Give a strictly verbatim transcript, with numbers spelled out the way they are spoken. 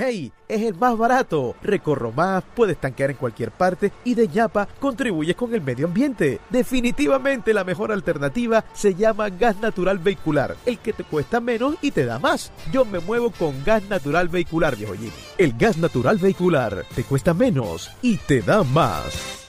¡Hey! Es el más barato. Recorro más, puedes tanquear en cualquier parte y de ñapa contribuyes con el medio ambiente. Definitivamente la mejor alternativa se llama gas natural vehicular, el que te cuesta menos y te da más. Yo me muevo con gas natural vehicular, viejo Jimmy. El gas natural vehicular te cuesta menos y te da más.